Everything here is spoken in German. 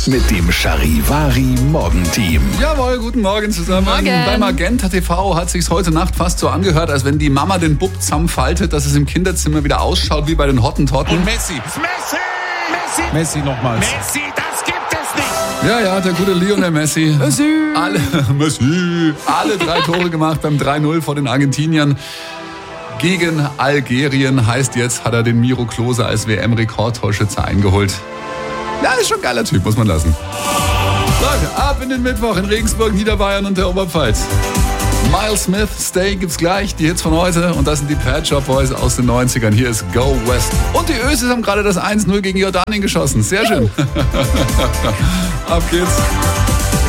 mit dem Charivari Morgenteam. Jawohl, guten Morgen zusammen. Morgen. Bei Magenta TV hat sich's heute Nacht fast so angehört, als wenn die Mama den Bub zusammenfaltet, dass es im Kinderzimmer wieder ausschaut wie bei den Hottentotten. Und Messi. Messi nochmals. Messi, das gibt es nicht! Ja, der gute Lionel Messi. Messi. Alle 3 Tore gemacht beim 3-0 vor den Argentiniern. Gegen Algerien heißt jetzt, hat er den Miro Klose als WM-Rekordtorschütze eingeholt. Ja, ist schon ein geiler Typ, muss man lassen. Leute, ab in den Mittwoch in Regensburg, Niederbayern und der Oberpfalz. Miles Smith, Stay gibt's gleich, die Hits von heute. Und das sind die Pet Shop Boys aus den 90ern. Hier ist Go West. Und die Ösis haben gerade das 1-0 gegen Jordanien geschossen. Sehr schön. Ab geht's.